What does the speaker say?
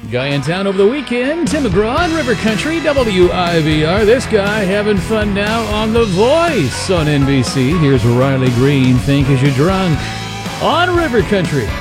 Guy in town over the weekend, Tim McGraw on River Country, WIVR. This guy having fun now on The Voice on NBC. Here's Riley Green, Think As You're Drunk on River Country.